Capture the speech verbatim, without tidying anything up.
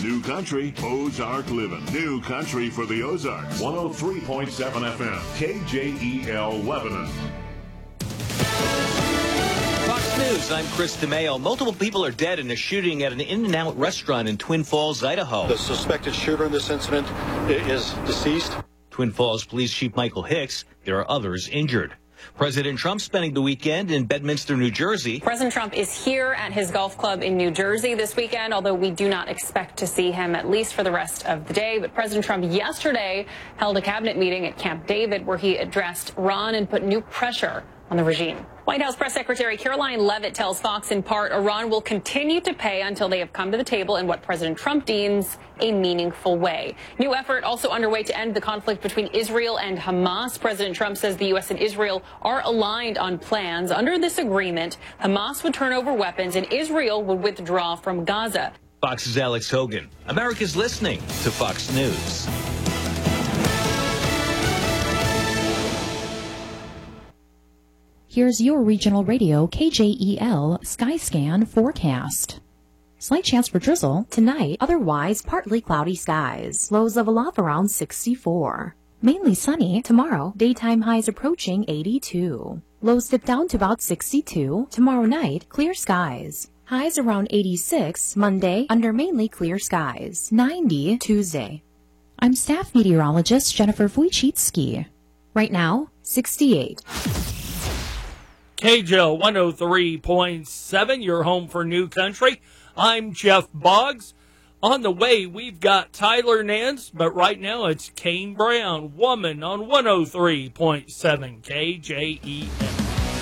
New Country, Ozark Living. New Country for the Ozarks. one oh three point seven F M, K J E L Lebanon. Fox News, I'm Chris DeMeo. Multiple people are dead in a shooting at an In-N-Out restaurant in Twin Falls, Idaho. The suspected shooter in this incident is deceased. Twin Falls Police Chief Michael Hicks. There are others injured. President Trump spending the weekend in Bedminster, New Jersey. President Trump is here at his golf club in New Jersey this weekend, although we do not expect to see him at least for the rest of the day. But President Trump yesterday held a cabinet meeting at Camp David where he addressed Iran and put new pressure on the regime. White House Press Secretary Caroline Leavitt tells Fox in part Iran will continue to pay until they have come to the table in what President Trump deems a meaningful way. New effort also underway to end the conflict between Israel and Hamas. President Trump says the U S and Israel are aligned on plans. Under this agreement, Hamas would turn over weapons and Israel would withdraw from Gaza. Fox's Alex Hogan. America's listening to Fox News. Here's your regional radio K J E L Skyscan forecast. Slight chance for drizzle tonight, otherwise partly cloudy skies. Lows level off around sixty-four. Mainly sunny tomorrow, daytime highs approaching eighty-two. Lows dip down to about sixty-two. Tomorrow night, clear skies. Highs around eighty-six Monday, under mainly clear skies. ninety Tuesday. I'm staff meteorologist Jennifer Wojcicki. Right now, sixty-eight. K J L one oh three point seven, your home for New Country. I'm Jeff Boggs. On the way, we've got Tyler Nance, but right now it's Kane Brown, Woman on one oh three point seven K J E L.